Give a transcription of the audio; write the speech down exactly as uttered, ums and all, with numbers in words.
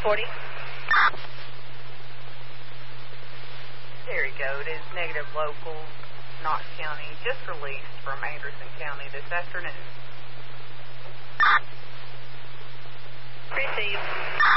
forty. There you go. It is negative local, Knox County, just released from Anderson County this afternoon. Received.